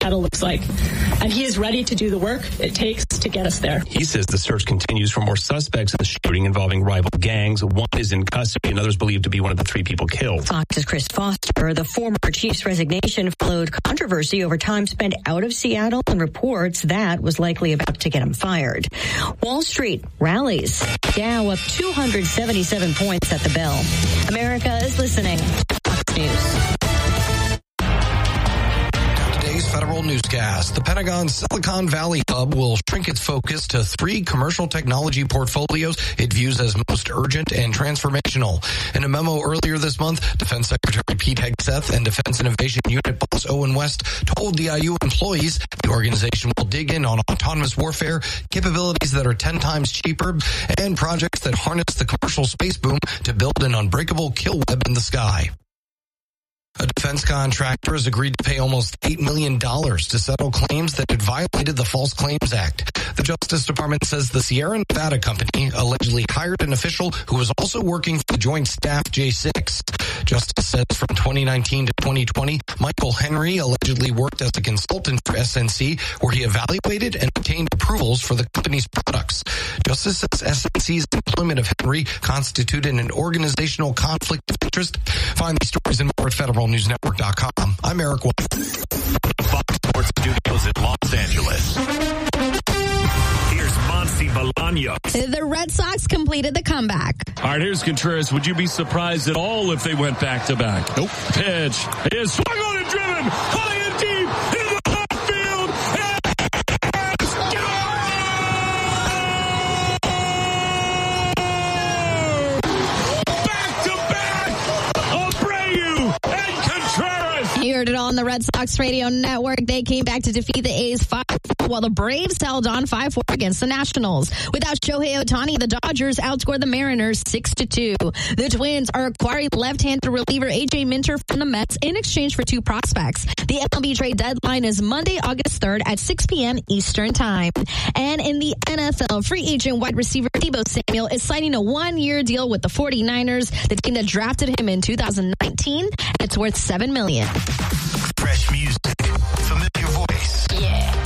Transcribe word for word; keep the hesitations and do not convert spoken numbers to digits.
Seattle looks like. And he is ready to do the work it takes to get us there. He says the search continues for more suspects in the shooting involving rival gangs. One is in custody, and others believed to be one of the three people killed. Fox's Chris Foster, the former chief's resignation followed controversy over time spent out of Seattle and reports that was likely about to get him fired. Wall Street rallies. Dow up two hundred seventy-seven points at the bell. America is listening. Fox News. Today's federal newscast. The Pentagon's Silicon Valley hub will shrink its focus to three commercial technology portfolios it views as most urgent and transformational. In a memo earlier this month, Defense Secretary Pete Hegseth and Defense Innovation Unit boss Owen West told D I U employees the organization will dig in on autonomous warfare, capabilities that are ten times cheaper, and projects that harness the commercial space boom to build an unbreakable kill web in the sky. A defense contractor has agreed to pay almost eight million dollars to settle claims that had violated the False Claims Act. The Justice Department says the Sierra Nevada company allegedly hired an official who was also working for the Joint Staff J six. Justice says from twenty nineteen to twenty twenty, Michael Henry allegedly worked as a consultant for S N C, where he evaluated and obtained approvals for the company's products. Justice says S N C's employment of Henry constituted an organizational conflict of interest. Find these stories and more at federal news network dot com. I'm Eric White. Fox Sports Studios in Los Angeles. Here's Monty Bolaños. The Red Sox completed the comeback. All right, here's Contreras. Would you be surprised at all if they went back-to-back? Nope. Pitch is swung on and driven high and deep in the left field. And score! Back-to-back, Abreu and Contreras. You heard it all on the Red Sox radio network. They came back to defeat the A's five while the Braves held on five four against the Nationals. Without Shohei Ohtani, the Dodgers outscored the Mariners six to two. The Twins are acquiring left-handed reliever A J Minter from the Mets in exchange for two prospects. The M L B trade deadline is Monday, August third at six p.m. Eastern Time. And in the N F L, free agent wide receiver Deebo Samuel is signing a one-year deal with the forty-niners, the team that drafted him in two thousand nineteen, and it's worth seven million dollars. Fresh music, familiar voice. Yeah.